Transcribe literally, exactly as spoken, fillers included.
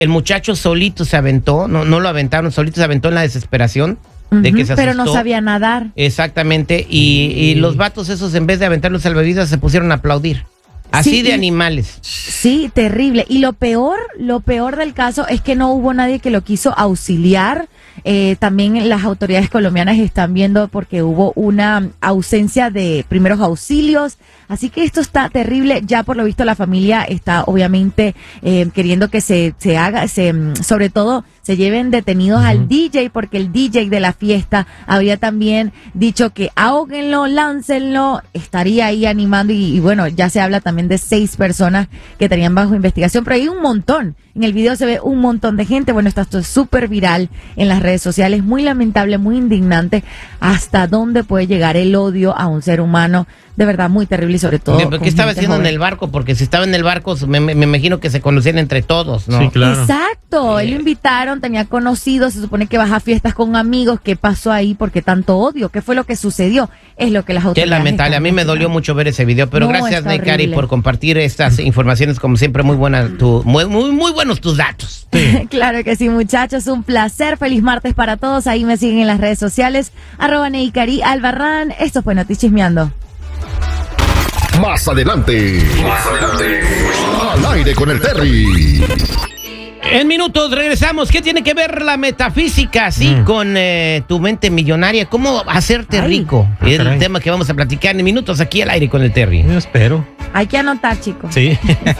el muchacho solito se aventó, no, no lo aventaron, solito se aventó en la desesperación de Ujú, que se asustó. pero no sabía nadar. Exactamente, y, y los vatos esos, en vez de aventar los salvavidas, se pusieron a aplaudir. Así Sí, de y- animales. Sí, terrible. Y lo peor, lo peor del caso es que no hubo nadie que lo quiso auxiliar. Eh, también las autoridades colombianas están viendo porque hubo una ausencia de primeros auxilios. Así que esto está terrible. Ya por lo visto la familia está obviamente eh, queriendo que se, se haga, se, mm, sobre todo se lleven detenidos al D J, porque el D J de la fiesta había también dicho que ahóguenlo, láncenlo, estaría ahí animando y, y bueno, ya se habla también de seis personas que estarían bajo investigación, pero hay un montón. En el video se ve un montón de gente. Bueno, esto es súper viral en las redes sociales, muy lamentable, muy indignante. Hasta dónde puede llegar el odio a un ser humano, de verdad muy terrible y sobre todo. ¿Qué con estaba gente haciendo en joven. el barco? Porque si estaba en el barco, me, me- me imagino que se conocían entre todos, ¿no? Sí, claro. Exacto, él lo invitaron, tenía conocidos, se supone que vas a fiestas con amigos. ¿Qué pasó ahí? ¿Por qué tanto odio? ¿Qué fue lo que sucedió? Es lo que las Qué autoridades lamentable, a están mí me dolió investigando. mucho ver ese video, pero No, gracias, está Neikari, horrible. por compartir estas informaciones, como siempre, muy buenas, tu, muy, muy, muy buenos tus datos. Claro que sí, muchachos, un placer, feliz martes para todos. Ahí me siguen en las redes sociales, arroba Neikari Albarrán. Esto fue Notichismeando. Más adelante. Más adelante. Al aire con el Terry. En minutos regresamos. ¿Qué tiene que ver la metafísica, sí, Mm. con eh, tu mente millonaria? ¿Cómo hacerte Ay. rico? Ah, Es el caray. tema que vamos a platicar en minutos aquí al aire con el Terry. Yo espero. Hay que anotar, chicos. Sí.